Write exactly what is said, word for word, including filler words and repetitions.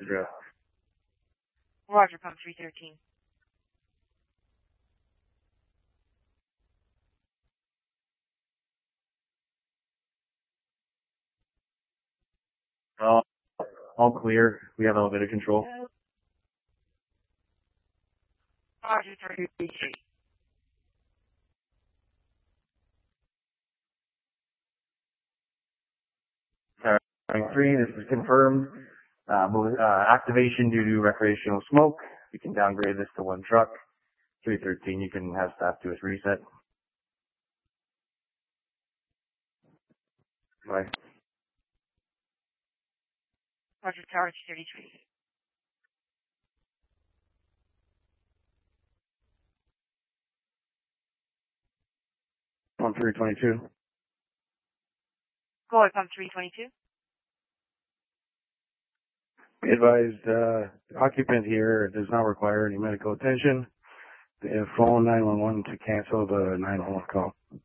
address. Roger, pump three thirteen. All, all clear. We have elevator control. Roger, three three. Three, this is confirmed. Uh, uh, activation due to recreational smoke. You can downgrade this to one truck. three thirteen, you can have staff do its reset. Bye. Roger, Tower two thirty-three. Pump three twenty-two. Go ahead, pump three twenty-two. Be advised, uh, the occupant here does not require any medical attention. They have phone nine one one to cancel the nine one one call.